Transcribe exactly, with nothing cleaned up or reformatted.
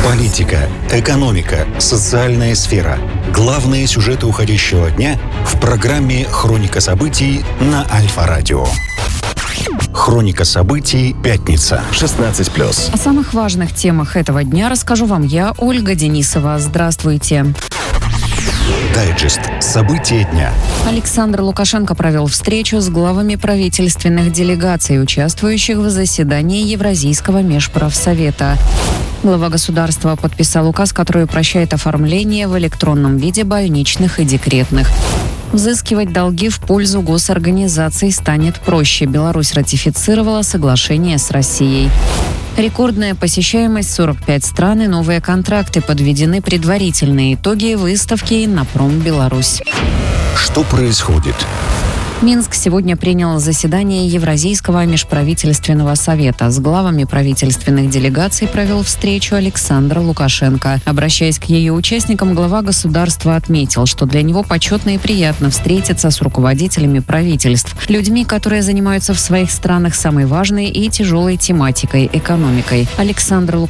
Политика, экономика, социальная сфера. Главные сюжеты уходящего дня в программе «Хроника событий» на Альфа-радио. Хроника событий. Пятница. шестнадцать плюс. О самых важных темах этого дня расскажу вам я, Ольга Денисова. Здравствуйте. Дайджест. События дня. Александр Лукашенко провел встречу с главами правительственных делегаций, участвующих в заседании Евразийского межправсовета. Глава государства подписал указ, который упрощает оформление в электронном виде больничных и декретных. Взыскивать долги в пользу госорганизаций станет проще. Беларусь ратифицировала соглашение с Россией. Рекордная посещаемость, сорок пять стран и новые контракты. Подведены предварительные итоги выставки «Иннопром Беларусь». Что происходит? Минск сегодня принял заседание Евразийского межправительственного совета. С главами правительственных делегаций провел встречу Александр Лукашенко. Обращаясь к ее участникам, глава государства отметил, что для него почетно и приятно встретиться с руководителями правительств, людьми, которые занимаются в своих странах самой важной и тяжелой тематикой – экономикой. Александр